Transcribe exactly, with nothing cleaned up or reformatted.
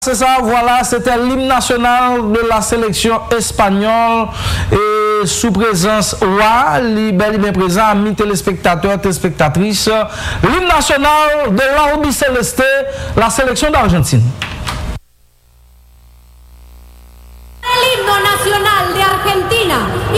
C'est ça, voilà, c'était l'hymne national de la sélection espagnole et sous présence roi, bel et bien présent, amis téléspectateurs, téléspectatrices, l'hymne national de l'Albiceleste, la sélection d'Argentine. El himno nacional de Argentina.